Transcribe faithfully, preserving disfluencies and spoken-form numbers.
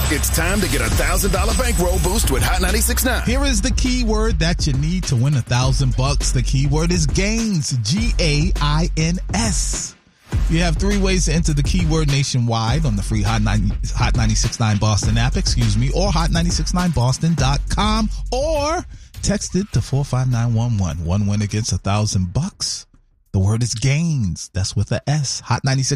It's time to get a one thousand dollars bankroll boost with Hot ninety-six point nine. Here is the keyword that you need to win a thousand bucks. The keyword is gains. G A I N S. You have three ways to enter the keyword nationwide on the free Hot ninety-six point nine Boston app, excuse me, or hot nine six nine boston dot com, or text it to four five nine one one. One win against a thousand bucks. The word is gains. That's with a S. Hot ninety-six.